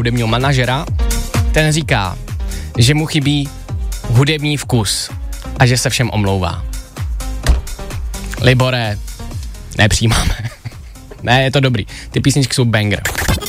hudebního manažera, ten říká, že mu chybí hudební vkus a že se všem omlouvá. Libore, nepřijímáme. Ne, je to dobrý. Ty písničky jsou banger.